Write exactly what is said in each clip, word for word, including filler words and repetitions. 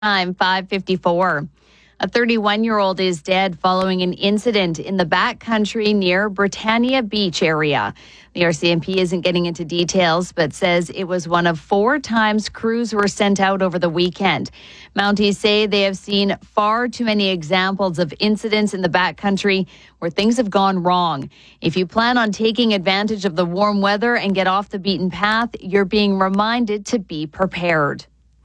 Time five fifty-four. A thirty-one-year-old is dead following an incident in the backcountry near Britannia Beach area. The R C M P isn't getting into details, but says it was one of four times crews were sent out over the weekend. Mounties say they have seen far too many examples of incidents in the backcountry where things have gone wrong. If you plan on taking advantage of the warm weather and get off the beaten path, you're being reminded to be prepared.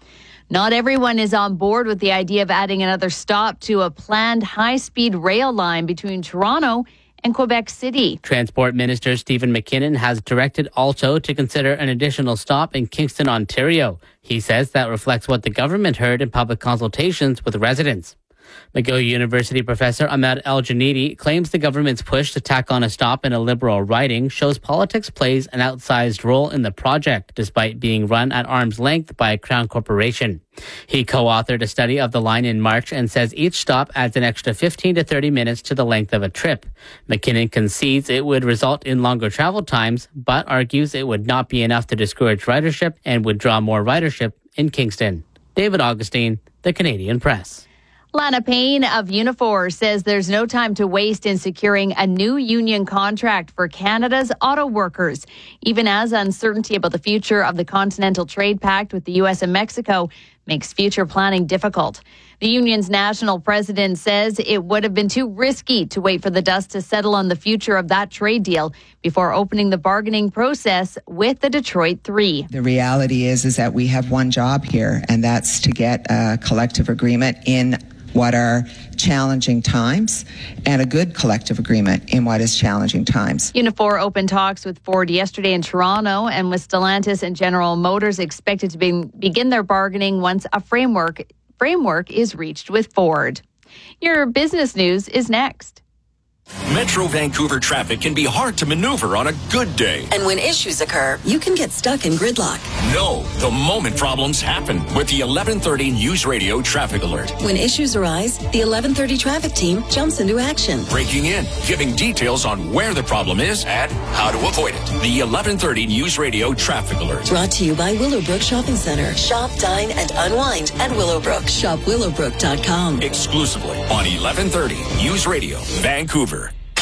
Not everyone is on board with the idea of adding another stop to a planned high-speed rail line between Toronto and Quebec City. Transport Minister Stephen McKinnon has directed Alto to consider an additional stop in Kingston, Ontario. He says that reflects what the government heard in public consultations with residents. McGill University professor Ahmed El-Janidi claims the government's push to tack on a stop in a Liberal riding shows politics plays an outsized role in the project, despite being run at arm's length by a Crown corporation. He co-authored a study of the line in March and says each stop adds an extra fifteen to thirty minutes to the length of a trip. McKinnon concedes it would result in longer travel times, but argues it would not be enough to discourage ridership and would draw more ridership in Kingston. David Augustine, The Canadian Press. Lana Payne of Unifor says there's no time to waste in securing a new union contract for Canada's auto workers, even as uncertainty about the future of the Continental Trade Pact with the U S and Mexico makes future planning difficult. The union's national president says it would have been too risky to wait for the dust to settle on the future of that trade deal before opening the bargaining process with the Detroit Three. The reality is, is that we have one job here, and that's to get a collective agreement in what are challenging times and a good collective agreement in what is challenging times. Unifor opened talks with Ford yesterday in Toronto, and with Stellantis and General Motors expected to be, begin their bargaining once a framework framework is reached with Ford. Your business news is next. Metro Vancouver traffic can be hard to maneuver on a good day. And when issues occur, you can get stuck in gridlock. No, the moment problems happen with the eleven thirty News Radio Traffic Alert. When issues arise, the eleven thirty traffic team jumps into action. Breaking in, giving details on where the problem is and how to avoid it. The eleven thirty News Radio Traffic Alert. Brought to you by Willowbrook Shopping Center. Shop, dine, and unwind at Willowbrook. Shop willowbrook dot com. Exclusively on eleven thirty News Radio, Vancouver.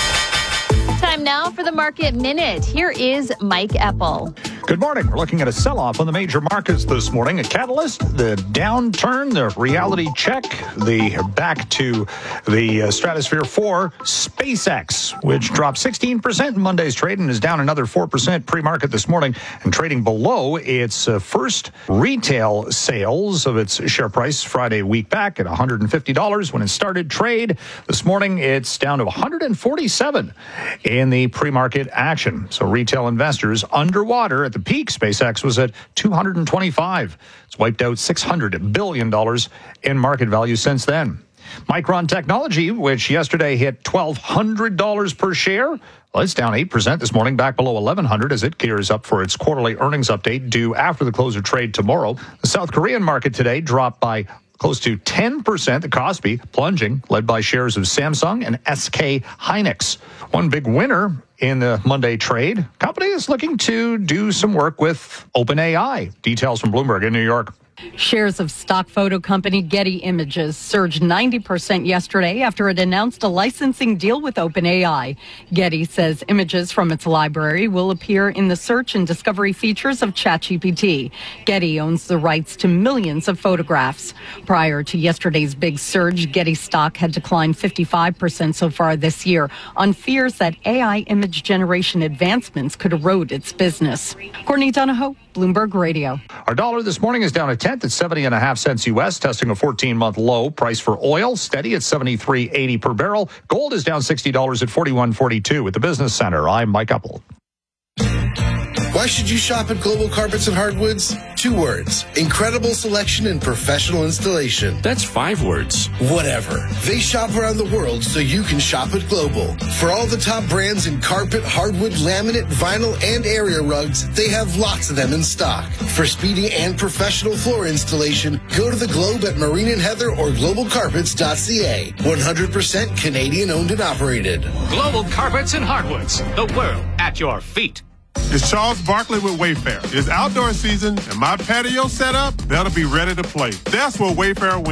Time now for the Market Minute. Here is Mike Eppel. Good morning. We're looking at a sell-off on the major markets this morning. A catalyst, the downturn, the reality check, the back to the uh, stratosphere for SpaceX, which dropped sixteen percent in Monday's trade and is down another four percent pre-market this morning and trading below its uh, first retail sales of its share price Friday week back at one hundred fifty dollars when it started trade. This morning, it's down to one hundred forty-seven dollars in the pre-market action. So retail investors underwater. At the peak, SpaceX was at two hundred twenty-five. It's wiped out six hundred billion dollars in market value since then. Micron Technology, which yesterday hit twelve hundred dollars per share, well, it's down eight percent this morning, back below eleven hundred as it gears up for its quarterly earnings update due after the close of trade tomorrow. The South Korean market today dropped by close to ten percent. The Kospi plunging, led by shares of Samsung and S K Hynix. One big winner in the Monday trade, company is looking to do some work with OpenAI. Details from Bloomberg in New York. Shares of stock photo company Getty Images surged ninety percent yesterday after it announced a licensing deal with OpenAI. Getty says images from its library will appear in the search and discovery features of ChatGPT. Getty owns the rights to millions of photographs. Prior to yesterday's big surge, Getty stock had declined fifty-five percent so far this year on fears that A I image generation advancements could erode its business. Courtney Donahoe, Bloomberg Radio. Our dollar this morning is down a tenth at seventy and a half cents U S, testing a fourteen-month low. Price for oil steady at seventy-three eighty per barrel. Gold is down sixty dollars at forty-one forty-two. At the Business Center, I'm Mike Eppel. Why should you shop at Global Carpets and Hardwoods? Two words. Incredible selection and professional installation. That's five words. Whatever. They shop around the world so you can shop at Global. For all the top brands in carpet, hardwood, laminate, vinyl, and area rugs, they have lots of them in stock. For speedy and professional floor installation, go to the Globe at Marine and Heather or global carpets dot c a. one hundred percent Canadian owned and operated. Global Carpets and Hardwoods. The world at your feet. It's Charles Barkley with Wayfair. It's outdoor season, and my patio set up, that'll be ready to play. That's where Wayfair wins.